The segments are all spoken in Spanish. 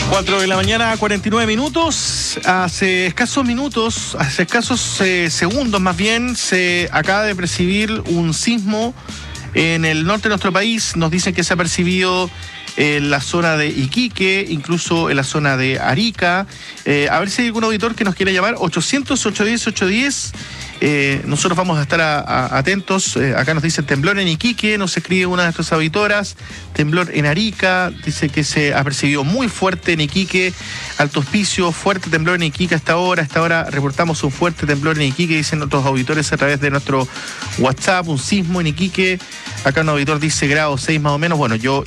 4 de la mañana, 49 minutos. Hace escasos segundos más bien, se acaba de percibir un sismo en el norte de nuestro país. Nos dicen que se ha percibido en la zona de Iquique, incluso en la zona de Arica. A ver si hay algún auditor que nos quiera llamar. 800-810-810. Nosotros vamos a estar atentos. Acá nos dicen temblor en Iquique, nos escribe una de nuestras auditoras. Temblor en Arica, dice que se ha percibido muy fuerte en Iquique. Alto Hospicio, fuerte temblor en Iquique hasta ahora. Hasta ahora reportamos un fuerte temblor en Iquique, dicen otros auditores a través de nuestro WhatsApp. Un sismo en Iquique. Acá un auditor dice grado 6 más o menos. Bueno, yo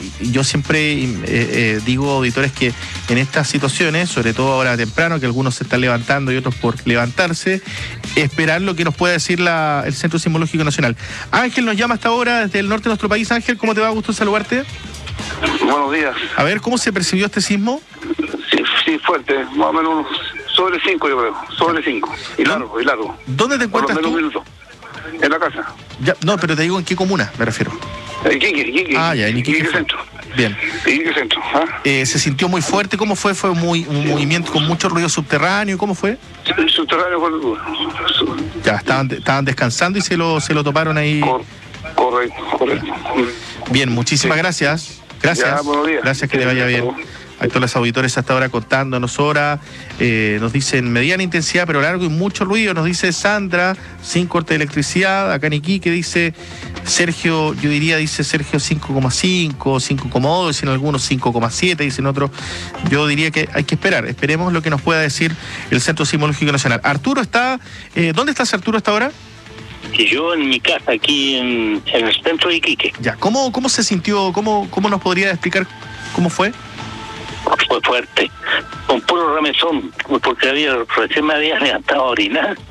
siempre digo, auditores, que en estas situaciones, sobre todo ahora temprano, que algunos se están levantando y otros por levantarse, esperar lo que nos puede decir el Centro Sismológico Nacional. Ángel nos llama hasta ahora desde el norte de nuestro país. Ángel, ¿cómo te va? Gusto en saludarte. Buenos días. A ver, ¿cómo se percibió este sismo? Sí, fuerte, más o menos sobre 5, yo creo, sobre 5, y largo. ¿Dónde te encuentras tú? Minutos. En la casa. Ya, no, pero te digo en qué comuna, me refiero. Iquique. Ah, ya, en Iquique Centro. Bien. Iquique Centro. ¿Se sintió muy fuerte? ¿Cómo fue? ¿Fue un movimiento con mucho ruido subterráneo? ¿Cómo fue? Subterráneo fue duro. Ya, estaban descansando y se lo toparon ahí. Correcto. Bien, muchísimas gracias. Gracias. Ya, buenos días. Gracias, que le vaya bien. Hay todos los auditores hasta ahora contándonos horas. Nos dicen mediana intensidad pero largo y mucho ruido. Nos dice Sandra, sin corte de electricidad. Acá en Iquique dice Sergio, dice Sergio 5,5, 5,2, dicen algunos 5,7, dicen otros. Yo diría que hay que esperar. Esperemos lo que nos pueda decir el Centro Sismológico Nacional. Arturo está... ¿Dónde estás, Arturo, hasta ahora? Y yo en mi casa, aquí en el centro de Iquique. Ya, ¿cómo se sintió? ¿Cómo nos podría explicar cómo fue? Fue fuerte, con puro remesón, porque recién me había levantado a orinar